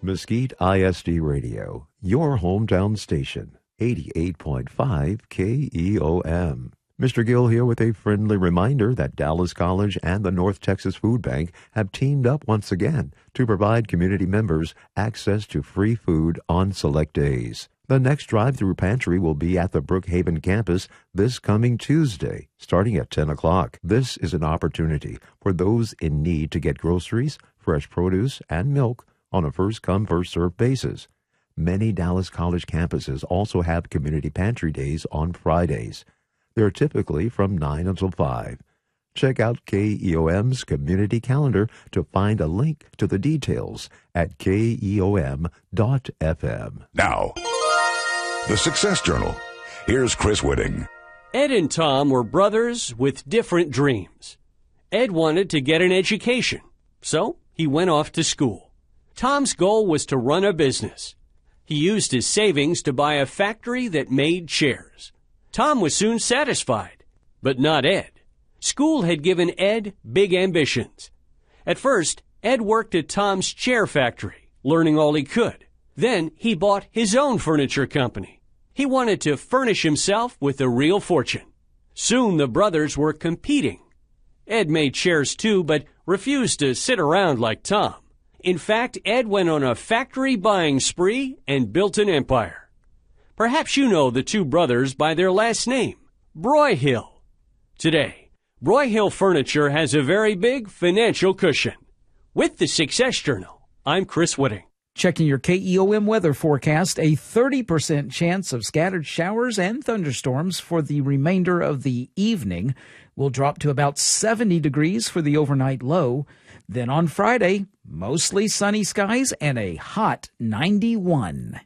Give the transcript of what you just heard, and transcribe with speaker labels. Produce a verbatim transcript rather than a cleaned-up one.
Speaker 1: Mesquite I S D Radio, your hometown station, eighty-eight point five K E O M. Mister Gill here with a friendly reminder that Dallas College and the North Texas Food Bank have teamed up once again to provide community members access to free food on select days. The next drive-through pantry will be at the Brookhaven campus this coming Tuesday, starting at ten o'clock. This is an opportunity for those in need to get groceries, fresh produce, and milk on a first-come, first-served basis. Many Dallas College campuses also have community pantry days on Fridays. They're typically from nine until five. Check out K E O M's community calendar to find a link to the details at K E O M dot F M.
Speaker 2: Now, the Success Journal. Here's Chris Whitting.
Speaker 3: Ed and Tom were brothers with different dreams. Ed wanted to get an education, so he went off to school. Tom's goal was to run a business. He used his savings to buy a factory that made chairs. Tom was soon satisfied, but not Ed. School had given Ed big ambitions. At first, Ed worked at Tom's chair factory, learning all he could. Then he bought his own furniture company. He wanted to furnish himself with a real fortune. Soon the brothers were competing. Ed made chairs too, but refused to sit around like Tom. In fact, Ed went on a factory buying spree and built an empire. Perhaps you know the two brothers by their last name, Broyhill. Today, Broyhill Furniture has a very big financial cushion. With the Success Journal, I'm Chris Whitting.
Speaker 4: Checking your K E O M weather forecast, a thirty percent chance of scattered showers and thunderstorms for the remainder of the evening. Will drop to about seventy degrees for the overnight low. Then on Friday, mostly sunny skies and a hot ninety-one.